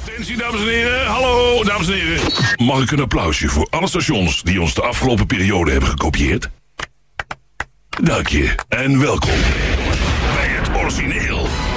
Attentie, dames en heren. Hallo, dames en heren. Mag ik een applausje voor alle stations die ons de afgelopen periode hebben gekopieerd? Dank je en welkom bij het origineel.